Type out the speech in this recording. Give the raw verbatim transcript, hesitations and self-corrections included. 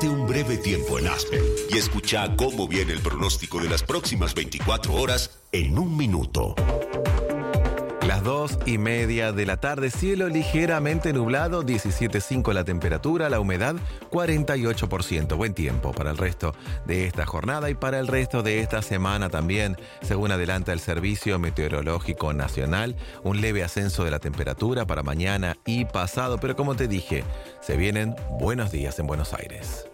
Tómate un breve tiempo en Aspen y escucha cómo viene el pronóstico de las próximas veinticuatro horas en un minuto. Las dos y media de la tarde, cielo ligeramente nublado, diecisiete punto cinco la temperatura, la humedad cuarenta y ocho por ciento. Buen tiempo para el resto de esta jornada y para el resto de esta semana también, según adelanta el Servicio Meteorológico Nacional. Un leve ascenso de la temperatura para mañana y pasado, pero como te dije, se vienen buenos días en Buenos Aires.